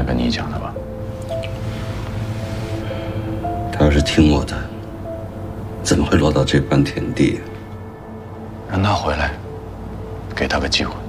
他跟你讲的吧？ 他要是听我的，怎么会落到这般田地？ 让他回来，给他个机会。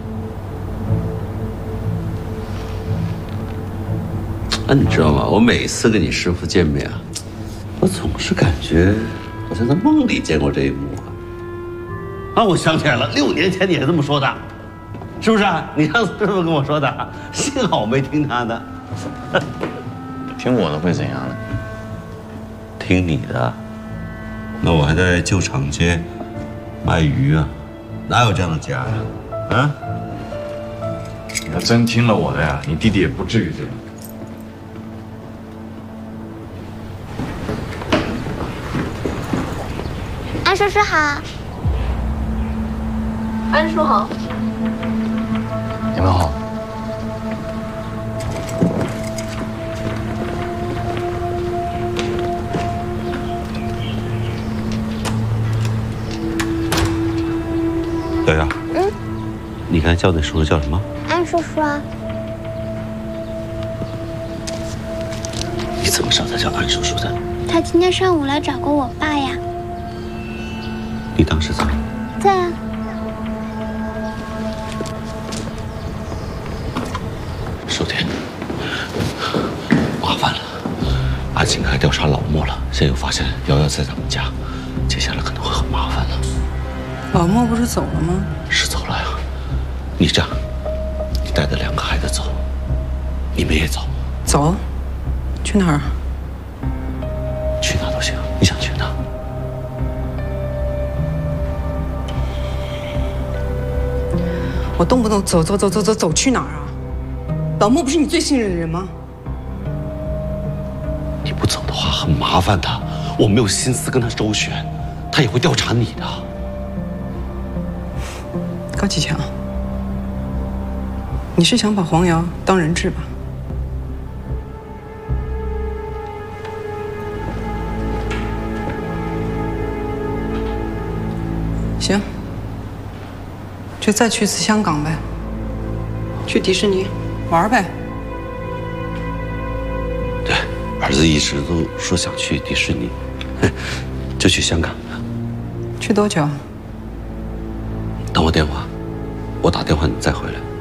你知道吗？我每次跟你师父见面啊，我总是感觉好像在梦里见过这一幕啊！我想起来了，6年前你也这么说的，是不是？你上次这么跟我说的，幸好我没听他的。 听我的会怎样呢？ 听你的，那我还在旧厂街卖鱼啊，哪有这样的家呀？啊！ 你要真听了我的呀，你弟弟也不至于这样。 安叔叔好， 安叔好， 你们好。 瑶瑶，你刚才叫那叔叔叫什么？ 安叔叔啊。 你怎么知道他叫安叔叔的？ 他今天上午来找过我爸呀。 你当时在？ 在啊。 收田，麻烦了。阿锦开调查老莫了，现在又发现瑶瑶在咱们家，接下来可能会很麻烦了。 老莫不是走了吗？ 是走了呀。你这样，你带着2个孩子走，你们也走。 走？去哪儿？ 去哪都行，你想去哪？ 我动不动走去哪儿啊？老莫不是你最信任的人吗？ 你不走的话很麻烦的，我没有心思跟他周旋，他也会调查你的。 高启强，你是想把黄瑶当人质吧？行，就再去一次香港呗，去迪士尼玩呗。 对，儿子一直都说想去迪士尼，就去香港。 去多久？ 等我电话，我打电话你再回来。